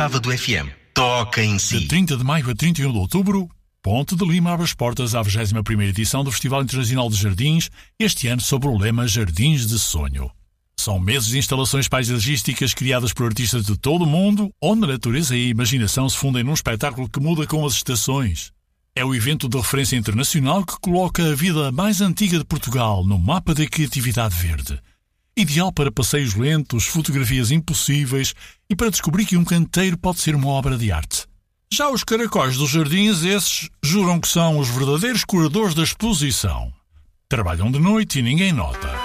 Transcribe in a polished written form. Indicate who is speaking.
Speaker 1: Cávado FM. Toca em si.
Speaker 2: De 30 de maio a 31 de outubro, Ponte de Lima abre as portas à 21ª edição do Festival Internacional de Jardins, este ano sob o lema Jardins de Sonho. São meses de instalações paisagísticas criadas por artistas de todo o mundo, onde a natureza e a imaginação se fundem num espetáculo que muda com as estações. É o evento de referência internacional que coloca a vida mais antiga de Portugal no mapa da criatividade verde. Ideal para passeios lentos, fotografias impossíveis e para descobrir que um canteiro pode ser uma obra de arte. Já os caracóis dos jardins, esses, juram que são os verdadeiros curadores da exposição. Trabalham de noite e ninguém nota.